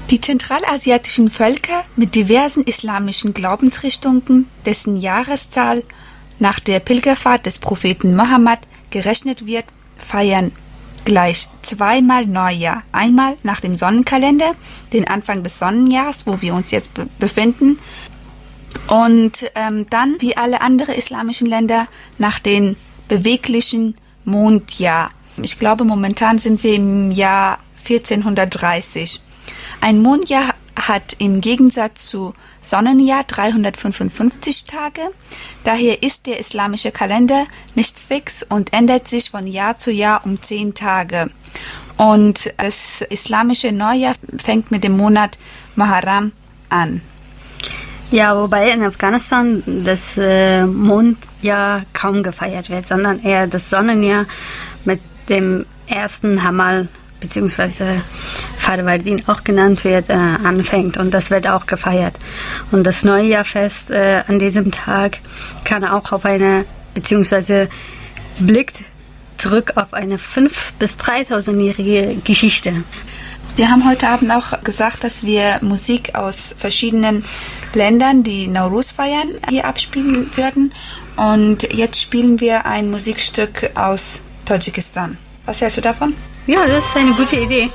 Die zentralasiatischen Völker mit diversen islamischen Glaubensrichtungen, dessen Jahreszahl nach der Pilgerfahrt des Propheten Mohammed gerechnet wird, feiern gleich zweimal Neujahr. Einmal nach dem Sonnenkalender, den Anfang des Sonnenjahres, wo wir uns jetzt befinden, und dann, wie alle anderen islamischen Länder, nach dem beweglichen Mondjahr. Ich glaube, momentan sind wir im Jahr 1430. Ein Mondjahr hat im Gegensatz zu Sonnenjahr 355 Tage. Daher ist der islamische Kalender nicht fix und ändert sich von Jahr zu Jahr um 10 Tage. Und das islamische Neujahr fängt mit dem Monat Muharram an. Ja, wobei in Afghanistan das Mondjahr kaum gefeiert wird, sondern eher das Sonnenjahr mit dem ersten Hamal beziehungsweise Farwardin auch genannt wird, anfängt, und das wird auch gefeiert. Und das Neujahrfest an diesem Tag kann auch auf beziehungsweise blickt zurück auf eine 5.000 bis 3.000-jährige Geschichte. Wir haben heute Abend auch gesagt, dass wir Musik aus verschiedenen Ländern, die Nowruz feiern, hier abspielen würden. Und jetzt spielen wir ein Musikstück aus Tadschikistan. Was hältst du davon? Ja, das ist eine gute Idee.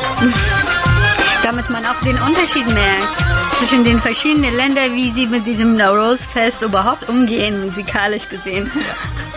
Damit man auch den Unterschied merkt zwischen den verschiedenen Ländern, wie sie mit diesem Nowruz-Fest überhaupt umgehen, musikalisch gesehen. Ja.